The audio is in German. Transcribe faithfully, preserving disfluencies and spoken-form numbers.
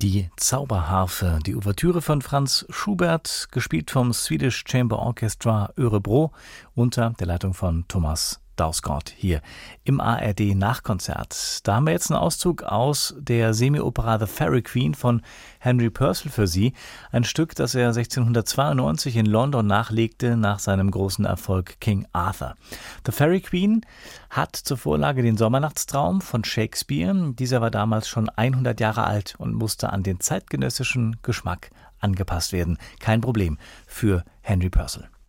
Die Zauberharfe, die Ouvertüre von Franz Schubert, gespielt vom Swedish Chamber Orchestra Örebro unter der Leitung von Thomas Dausgaard hier im A R D Nachkonzert. Da haben wir jetzt einen Auszug aus der Semi-Opera The Fairy Queen von Henry Purcell für Sie. Ein Stück, das er sechzehnhundertzweiundneunzig in London nachlegte nach seinem großen Erfolg King Arthur. The Fairy Queen hat zur Vorlage den Sommernachtstraum von Shakespeare. Dieser war damals schon hundert Jahre alt und musste an den zeitgenössischen Geschmack angepasst werden. Kein Problem für Henry Purcell.